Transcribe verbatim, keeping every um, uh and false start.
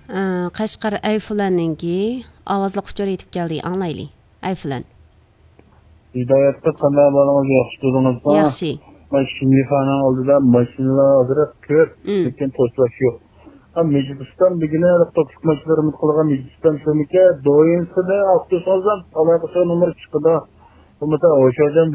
Qashqar Ayfulanninki ovozli quchur yetib keldi, anglayli. Ayfulan. Hidoyatda qanday bolangiz yaxshi turdingizmi? Yaxshi. Men Shimifaning oldida mashinalar hozir ko'p, lekin to'slash yo'q. Ham Mejliston bugina to'qlik mashinalarini qilgan Mejliston shuniki doimsida avtosozdan aloqa nomeri chiqdi. Bu meta o'shadan